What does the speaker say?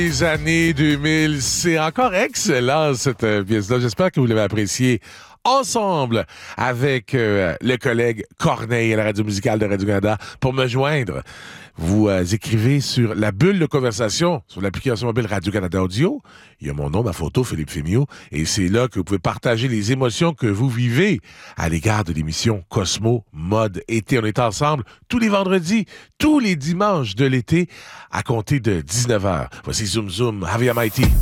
Les années 2000, c'est encore excellent cette pièce-là. J'espère que vous l'avez appréciée ensemble avec le collègue Corneille à la radio musicale de Radio-Canada. Pour me joindre, vous écrivez sur la bulle de conversation sur l'application mobile Radio-Canada Audio. Il y a mon nom, ma photo, Philippe Fémiot, et c'est là que vous pouvez partager les émotions que vous vivez à l'égard de l'émission Cosmo Mode Été. On est ensemble tous les vendredis, tous les dimanches de l'été à compter de 19h. Voici Zoom Zoom, Javier Mighty.